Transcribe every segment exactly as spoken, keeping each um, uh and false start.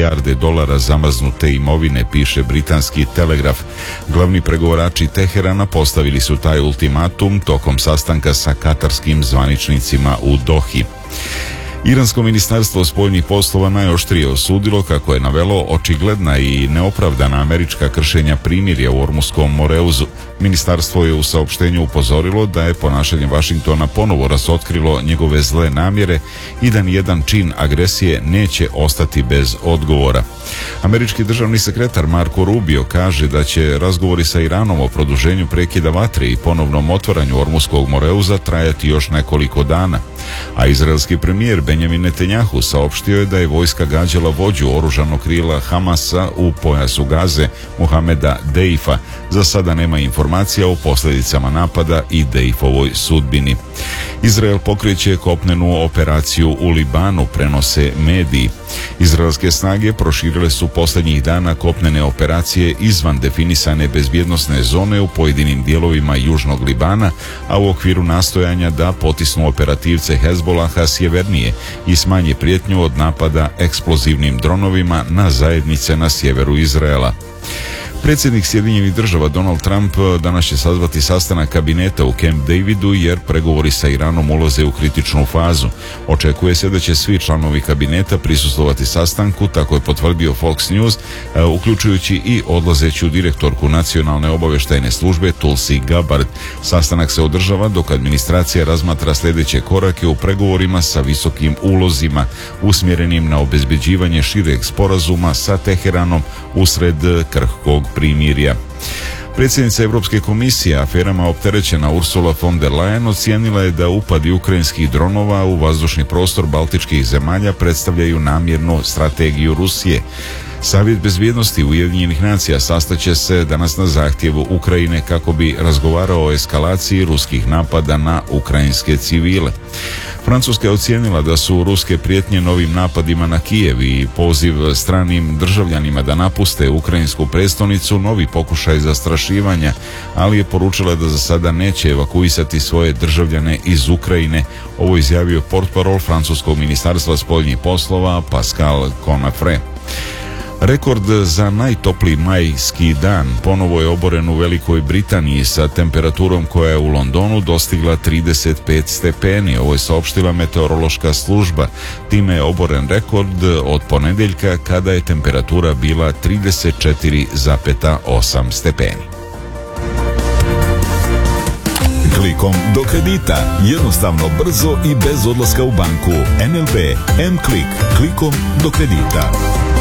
milijarde dolara zamrznute imovine, piše britanski Telegraf. Glavni pregovarači Teherana postavili su taj ultimatum tokom sastanka sa katarskim zvaničnicima u Dohi. Iransko ministarstvo spoljnih poslova najoštrije osudilo, kako je navelo, očigledna i neopravdana američka kršenja primirja u Ormuskom moreuzu. Ministarstvo je u saopštenju upozorilo da je ponašanje Vašingtona ponovo razotkrilo njegove zle namjere i da nijedan čin agresije neće ostati bez odgovora. Američki državni sekretar Marco Rubio kaže da će razgovori sa Iranom o produženju prekida vatre i ponovnom otvaranju Ormuskog moreuza trajati još nekoliko dana, a izraelski premijer Benjamin Netanjahu saopštio je da je vojska gađala vođu oružanog krila Hamasa u pojasu Gaze, Muhameda Deifa. Za sada nema informacija o posljedicama napada i Deifovoj sudbini. Izrael pokreće kopnenu operaciju u Libanu, prenose mediji. Izraelske snage proširile su posljednjih dana kopnene operacije izvan definisane bezbjednosne zone u pojedinim dijelovima južnog Libana, a u okviru nastojanja da potisnu operativce Hezbolaha sjevernije i smanje prijetnju od napada eksplozivnim dronovima na zajednice na sjeveru Izraela. Predsjednik Sjedinjenih država Donald Trump danas će sazvati sastanak kabineta u Camp Davidu jer pregovori sa Iranom ulaze u kritičnu fazu. Očekuje se da će svi članovi kabineta prisustvovati sastanku, tako je potvrdio Fox News, uključujući i odlazeću direktorku nacionalne obavještajne službe Tulsi Gabbard. Sastanak se održava dok administracija razmatra sljedeće korake u pregovorima sa visokim ulozima usmjerenim na obezbeđivanje šireg sporazuma sa Teheranom usred krhkog primirja. Predsjednica Europske komisije aferama opterećena Ursula von der Leyen ocijenila je da upadi ukrajinskih dronova u vazdušni prostor baltičkih zemalja predstavljaju namjernu strategiju Rusije. Savjet bezbjednosti Ujedinjenih nacija sastaće se danas na zahtjevu Ukrajine kako bi razgovarao o eskalaciji ruskih napada na ukrajinske civile. Francuska je ocijenila da su ruske prijetnje novim napadima na Kijev i poziv stranim državljanima da napuste ukrajinsku prestonicu novi pokušaj zastrašivanja, ali je poručila da za sada neće evakuisati svoje državljane iz Ukrajine. Ovo izjavio portparol francuskog ministarstva spoljnih poslova Pascal Conafre. Rekord za najtopliji majski dan ponovo je oboren u Velikoj Britaniji sa temperaturom koja je u Londonu dostigla trideset pet stepeni. Ovo je saopštila meteorološka služba. Time je oboren rekord od ponedjeljka kada je temperatura bila trideset četiri zarez osam stepeni. Klikom do kredita. Jednostavno, brzo i bez odlaska u banku. N L B M-Klik. Klikom do kredita.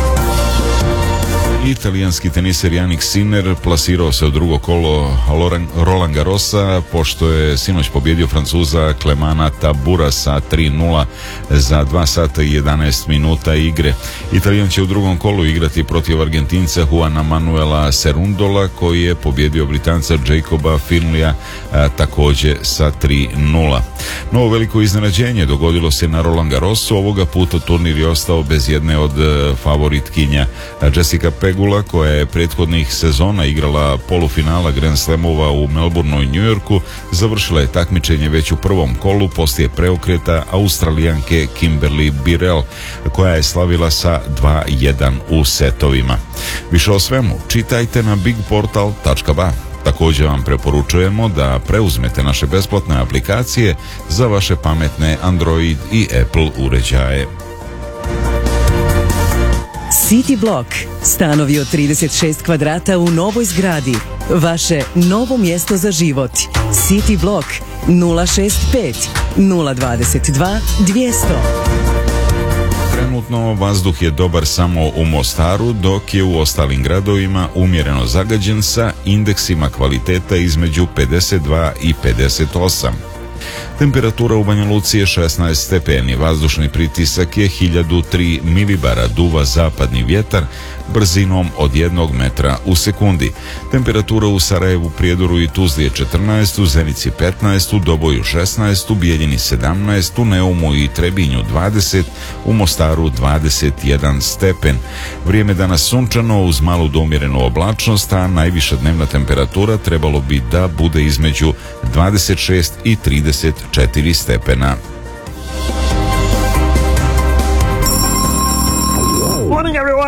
Italijanski teniser Jannik Sinner plasirao se u drugo kolo Roland Garrosa pošto je sinoć pobjedio Francuza Clemana Tabura sa tri nula za dva sata i jedanaest minuta igre. Italijan će u drugom kolu igrati protiv Argentinca Juana Manuela Cerundola koji je pobjedio Britanca Jacoba Finleya također sa tri nula. Novo veliko iznenađenje dogodilo se na Roland Garrosu. Ovoga puta turnir je ostao bez jedne od favoritkinja. Jessica Pegula, koja je prethodnih sezona igrala polufinala Grand Slamova u Melbourneu i New Yorku, završila je takmičenje već u prvom kolu poslije preokreta Australijanke Kimberly Birrell, koja je slavila sa dva jedan u setovima. Više o svemu čitajte na big portal tačka ba. Također vam preporučujemo da preuzmete naše besplatne aplikacije za vaše pametne Android i Apple uređaje. City Block. Stanovi od trideset šest kvadrata u novoj zgradi. Vaše novo mjesto za život. City Block nula šest pet nula dvadeset dva dvjesto. Trenutno vazduh je dobar samo u Mostaru, dok je u ostalim gradovima umjereno zagađen sa indeksima kvaliteta između pedeset dva i pedeset osam. Temperatura u Banja Luci je šesnaest stepeni, vazdušni pritisak je hiljadu tri milibara, duva zapadni vjetar brzinom od jednog metra u sekundi. Temperatura u Sarajevu, Prijedoru i Tuzli je četrnaest, u Zenici petnaest, u Doboju šesnaest, u Bijeljini sedamnaest, u Neumu i Trebinju dvadeset, u Mostaru dvadeset jedan stepen. Vrijeme danas sunčano uz malu do umjerenu oblačnost, a najviša dnevna temperatura trebalo bi da bude između dvadeset šest i trideset četiri stepena. Morning, everyone.